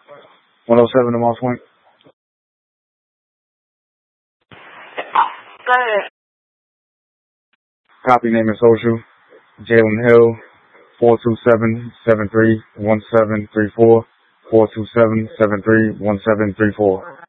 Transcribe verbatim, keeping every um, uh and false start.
one oh seven to Moss Point. Go ahead. Copy, name and social. Jalen Hill, four two seven, seven three one seven three four, four two seven, seven three one seven three four.